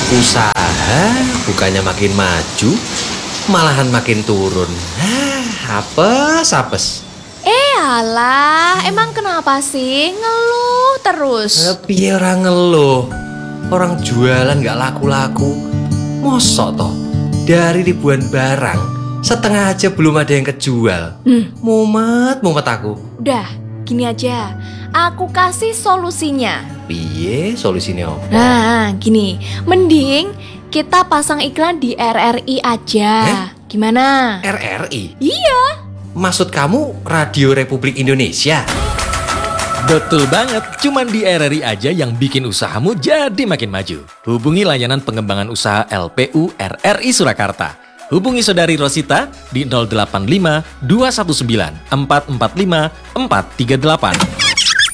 Usaha bukannya makin maju, malahan makin turun. Apes. Alah, emang kenapa sih ngeluh terus? Piye orang ngeluh? Orang jualan gak laku-laku. Mosok toh, dari ribuan barang, setengah aja belum ada yang kejual. Mumet aku. Udah, gini aja, aku kasih solusinya. Piye solusinya apa? Nah, gini, mending kita pasang iklan di RRI aja. Gimana? RRI? Iya. Maksud kamu Radio Republik Indonesia? Betul banget, cuman di RRI aja yang bikin usahamu jadi makin maju. Hubungi layanan pengembangan usaha LPU RRI Surakarta. Hubungi Saudari Rosita di 085 219 445 438.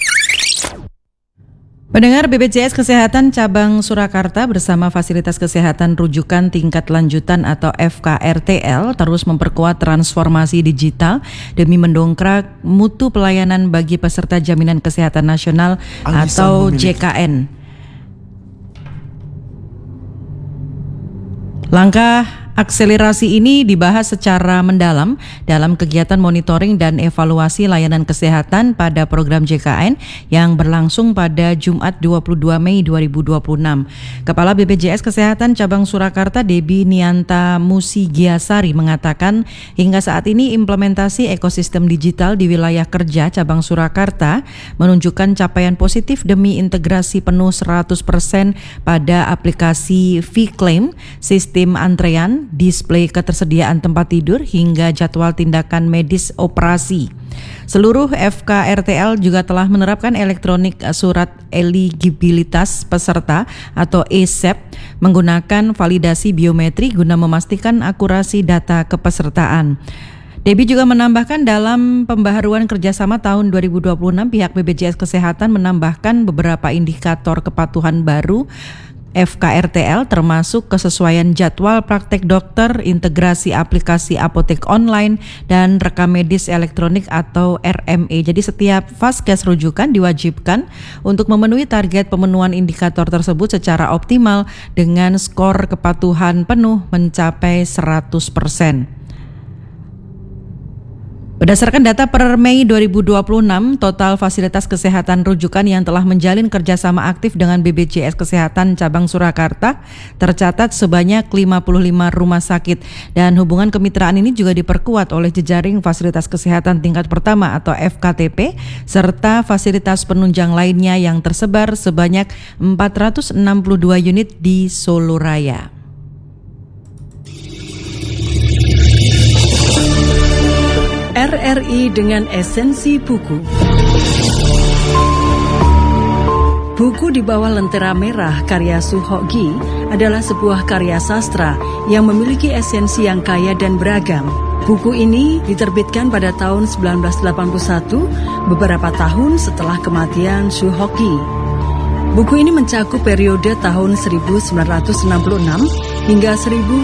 Pendengar, BPJS Kesehatan Cabang Surakarta bersama Fasilitas Kesehatan Rujukan Tingkat Lanjutan atau FKRTL terus memperkuat transformasi digital demi mendongkrak mutu pelayanan bagi peserta Jaminan Kesehatan Nasional atau JKN. Langkah akselerasi ini dibahas secara mendalam dalam kegiatan monitoring dan evaluasi layanan kesehatan pada program JKN yang berlangsung pada Jumat 22 Mei 2026. Kepala BPJS Kesehatan Cabang Surakarta Debbie Nianta Musigiasari mengatakan hingga saat ini implementasi ekosistem digital di wilayah kerja Cabang Surakarta menunjukkan capaian positif demi integrasi penuh 100% pada aplikasi V-Claim, sistem antrean, display ketersediaan tempat tidur hingga jadwal tindakan medis operasi. Seluruh FKRTL juga telah menerapkan elektronik surat eligibilitas peserta atau ESEP menggunakan validasi biometri guna memastikan akurasi data kepesertaan. Debbie juga menambahkan dalam pembaharuan kerjasama tahun 2026 pihak BPJS Kesehatan menambahkan beberapa indikator kepatuhan baru FKRTL termasuk kesesuaian jadwal praktek dokter, integrasi aplikasi apotek online, dan rekam medis elektronik atau RME. Jadi setiap vaskes rujukan diwajibkan untuk memenuhi target pemenuhan indikator tersebut secara optimal dengan skor kepatuhan penuh mencapai 100%. Berdasarkan data per Mei 2026, total fasilitas kesehatan rujukan yang telah menjalin kerjasama aktif dengan BPJS Kesehatan Cabang Surakarta tercatat sebanyak 55 rumah sakit, dan hubungan kemitraan ini juga diperkuat oleh jejaring fasilitas kesehatan tingkat pertama atau FKTP serta fasilitas penunjang lainnya yang tersebar sebanyak 462 unit di Solo Raya. RRI dengan esensi buku. Buku di bawah lentera merah karya Su Hok-gi adalah sebuah karya sastra yang memiliki esensi yang kaya dan beragam. Buku ini diterbitkan pada tahun 1981, beberapa tahun setelah kematian Su Hok-gi. Buku ini mencakup periode tahun 1966 hingga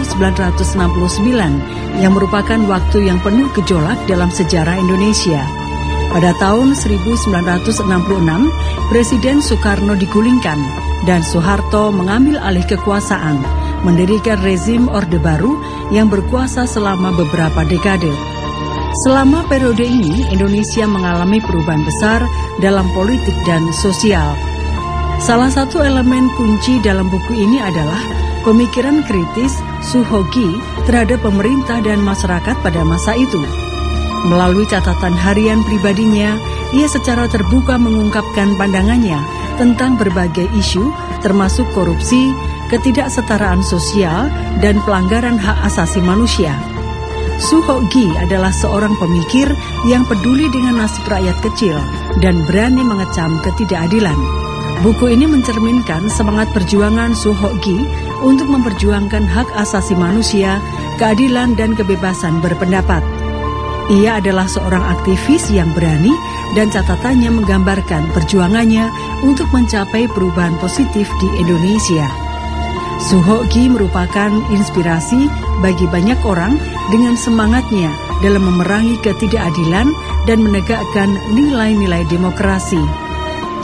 1969 yang merupakan waktu yang penuh gejolak dalam sejarah Indonesia. Pada tahun 1966, Presiden Soekarno digulingkan dan Soeharto mengambil alih kekuasaan, mendirikan rezim Orde Baru yang berkuasa selama beberapa dekade. Selama periode ini, Indonesia mengalami perubahan besar dalam politik dan sosial. Salah satu elemen kunci dalam buku ini adalah pemikiran kritis Su Hok-gi terhadap pemerintah dan masyarakat pada masa itu. Melalui catatan harian pribadinya, ia secara terbuka mengungkapkan pandangannya tentang berbagai isu termasuk korupsi, ketidaksetaraan sosial, dan pelanggaran hak asasi manusia. Su Hok-gi adalah seorang pemikir yang peduli dengan nasib rakyat kecil dan berani mengecam ketidakadilan. Buku ini mencerminkan semangat perjuangan Su Hok-gi untuk memperjuangkan hak asasi manusia, keadilan, dan kebebasan berpendapat. Ia adalah seorang aktivis yang berani dan catatannya menggambarkan perjuangannya untuk mencapai perubahan positif di Indonesia. Su Hok-gi merupakan inspirasi bagi banyak orang dengan semangatnya dalam memerangi ketidakadilan dan menegakkan nilai-nilai demokrasi.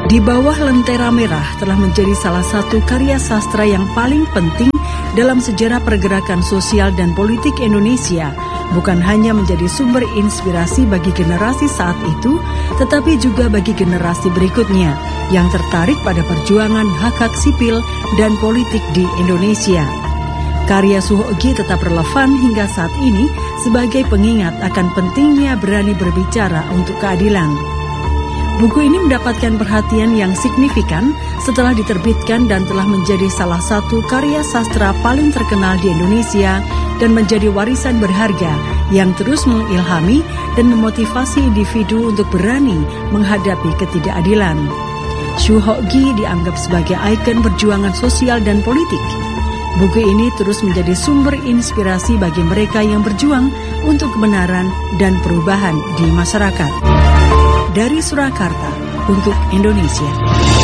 Di bawah Lentera Merah telah menjadi salah satu karya sastra yang paling penting dalam sejarah pergerakan sosial dan politik Indonesia, bukan hanya menjadi sumber inspirasi bagi generasi saat itu, tetapi juga bagi generasi berikutnya yang tertarik pada perjuangan hak-hak sipil dan politik di Indonesia. Karya Suhoegi tetap relevan hingga saat ini sebagai pengingat akan pentingnya berani berbicara untuk keadilan. Buku ini mendapatkan perhatian yang signifikan setelah diterbitkan dan telah menjadi salah satu karya sastra paling terkenal di Indonesia dan menjadi warisan berharga yang terus mengilhami dan memotivasi individu untuk berani menghadapi ketidakadilan. Suhoegi dianggap sebagai ikon perjuangan sosial dan politik. Buku ini terus menjadi sumber inspirasi bagi mereka yang berjuang untuk kebenaran dan perubahan di masyarakat. Dari Surakarta, untuk Indonesia.